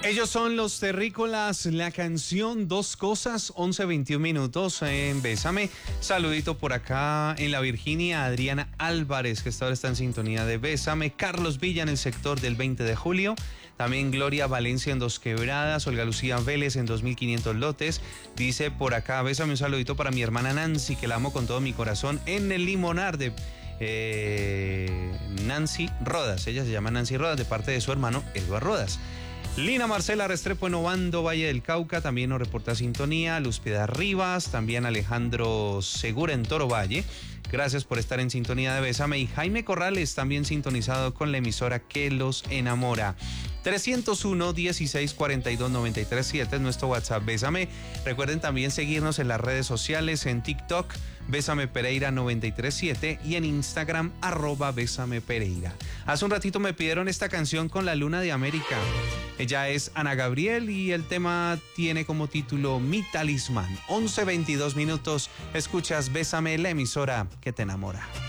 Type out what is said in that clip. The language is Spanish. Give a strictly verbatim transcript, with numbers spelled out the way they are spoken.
Ellos son los terrícolas, la canción Dos Cosas, once veintiún minutos en Bésame. Saludito por acá en la Virginia, Adriana Álvarez, que esta hora está en sintonía de Bésame. Carlos Villa en el sector del veinte de julio. También Gloria Valencia en Dos Quebradas, Olga Lucía Vélez en dos mil quinientos lotes. Dice por acá, Bésame, un saludito para mi hermana Nancy, que la amo con todo mi corazón, en el Limonar de eh, Nancy Rodas. Ella se llama Nancy Rodas, de parte de su hermano Eduardo Rodas. Lina Marcela Restrepo en Obando, Valle del Cauca, también nos reporta sintonía. Luz Piedad Rivas, también Alejandro Segura en Toro Valle. Gracias por estar en sintonía de Bésame. Y Jaime Corrales, también sintonizado con la emisora que los enamora. trescientos uno, dieciséis, cuarenta y dos, noventa y tres, siete es nuestro WhatsApp Bésame. Recuerden también seguirnos en las redes sociales, en TikTok, Bésame Pereira noventa y tres siete y en Instagram, arroba Bésame Pereira. Hace un ratito me pidieron esta canción con la Luna de América. Ella es Ana Gabriel y el tema tiene como título Mi Talismán. once veintidós minutos, escuchas Bésame, la emisora que te enamora.